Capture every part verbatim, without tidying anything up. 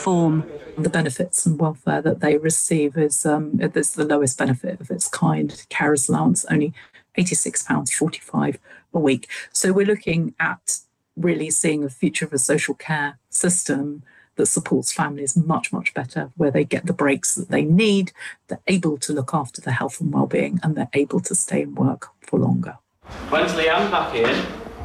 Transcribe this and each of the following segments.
reform. The benefits and welfare that they receive is um, it's the lowest benefit of its kind. Carers allowance only eighty-six pounds forty-five a week. So we're looking at really seeing the future of a social care system that supports families much, much better, where they get the breaks that they need, they're able to look after their health and well-being, and they're able to stay in work for longer. When's Leanne back in?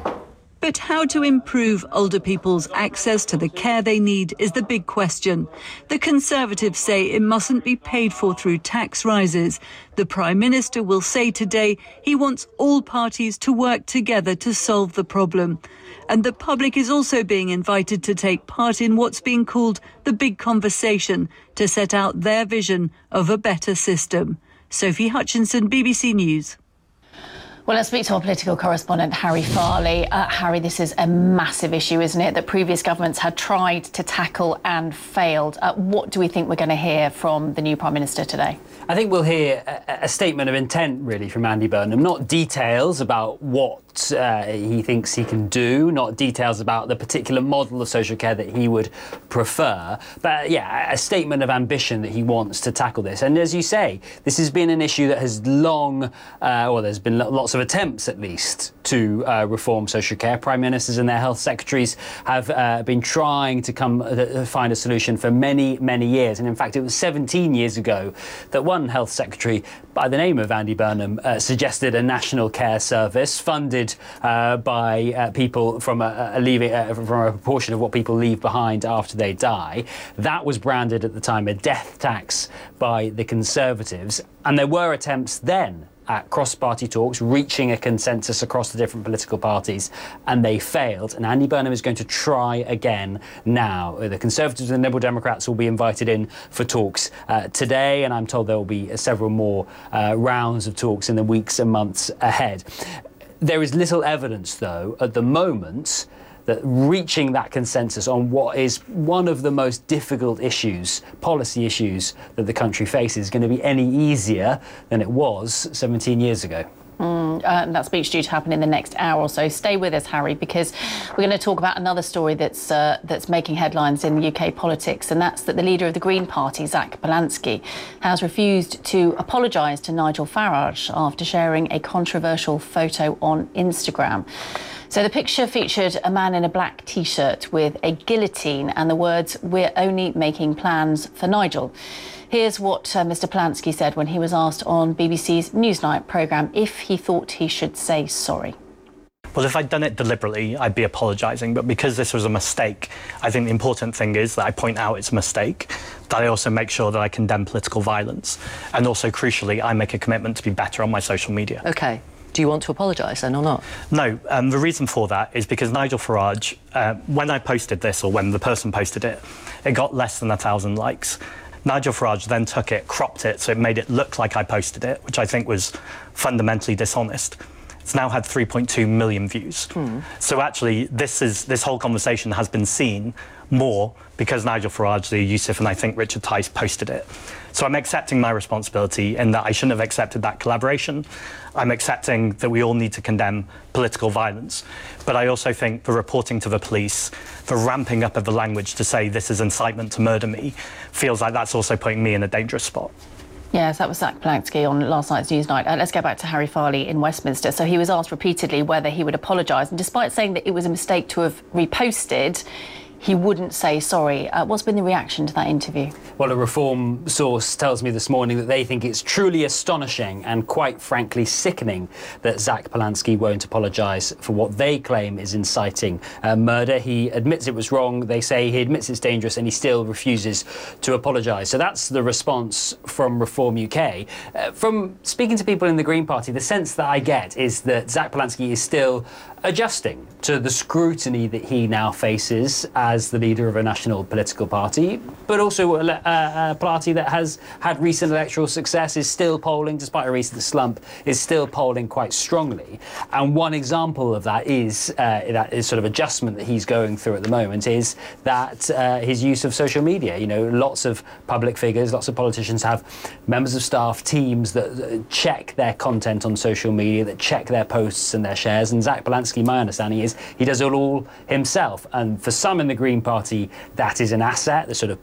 But how to improve older people's access to the care they need is the big question. The Conservatives say it mustn't be paid for through tax rises. The Prime Minister will say today he wants all parties to work together to solve the problem. And the public is also being invited to take part in what's being called the big conversation to set out their vision of a better system. Sophie Hutchinson, B B C News. Well, let's speak to our political correspondent, Harry Farley. Uh, Harry, this is a massive issue, isn't it, that previous governments had tried to tackle and failed. Uh, what do we think we're going to hear from the new Prime Minister today? I think we'll hear a, a statement of intent, really, from Andy Burnham, not details about what uh, he thinks he can do, not details about the particular model of social care that he would prefer, but, yeah, a statement of ambition that he wants to tackle this. And as you say, this has been an issue that has long, uh, well, there's been lots of attempts, at least, to uh, reform social care. Prime Ministers and their health secretaries have uh, been trying to come uh, find a solution for many, many years. And in fact, it was seventeen years ago that one health secretary by the name of Andy Burnham uh, suggested a national care service funded uh, by uh, people from a, a leaving uh, from a proportion of what people leave behind after they die. That was branded at the time a death tax by the Conservatives, and there were attempts then at cross-party talks, reaching a consensus across the different political parties, and they failed. And Andy Burnham is going to try again now. The Conservatives and the Liberal Democrats will be invited in for talks uh, today, and I'm told there will be several more uh, rounds of talks in the weeks and months ahead. There is little evidence, though, at the moment that reaching that consensus on what is one of the most difficult issues, policy issues, that the country faces is going to be any easier than it was seventeen years ago. Mm, uh, that speech due to happen in the next hour or so. Stay with us, Harry, because we're going to talk about another story that's uh, that's making headlines in U K politics, and that's that the leader of the Green Party, Zach Belansky, has refused to apologise to Nigel Farage after sharing a controversial photo on Instagram. So the picture featured a man in a black T-shirt with a guillotine and the words, "We're only making plans for Nigel." Here's what uh, Mr Belansky said when he was asked on B B C's Newsnight programme if he thought he should say sorry. Well, if I'd done it deliberately, I'd be apologising. But because this was a mistake, I think the important thing is that I point out it's a mistake, that I also make sure that I condemn political violence. And also, crucially, I make a commitment to be better on my social media. OK. Do you want to apologise then or not? No. Um, the reason for that is because Nigel Farage, uh, when I posted this, or when the person posted it, it got less than a thousand likes. Nigel Farage then took it, cropped it, so it made it look like I posted it, which I think was fundamentally dishonest. It's now had three point two million views. Hmm. So actually, this is this whole conversation has been seen more because Nigel Farage, the Yousaf, and I think Richard Tice posted it. So I'm accepting my responsibility in that I shouldn't have accepted that collaboration. I'm accepting that we all need to condemn political violence. But I also think the reporting to the police, the ramping up of the language to say this is incitement to murder me, feels like that's also putting me in a dangerous spot. Yes, that was Zach Belansky on last night's Newsnight. Uh, let's go back to Harry Farley in Westminster. So he was asked repeatedly whether he would apologise, and despite saying that it was a mistake to have reposted, he wouldn't say sorry. Uh, what's been the reaction to that interview? Well, a Reform source tells me this morning that they think it's truly astonishing and quite frankly sickening that Zach Belansky won't apologise for what they claim is inciting uh, murder. He admits it was wrong. They say he admits it's dangerous and he still refuses to apologise. So that's the response from Reform U K. Uh, from speaking to people in the Green Party, the sense that I get is that Zach Belansky is still adjusting to the scrutiny that he now faces as the leader of a national political party, but also a, a, a party that has had recent electoral success, is still polling, despite a recent slump, is still polling quite strongly. And one example of that is uh, that is sort of adjustment that he's going through at the moment is that uh, his use of social media. You know, lots of public figures, lots of politicians have members of staff, teams that, that check their content on social media, that check their posts and their shares, and Zach Belansky, my understanding is he does it all himself. And for some in the Green Party, that is an asset, the sort of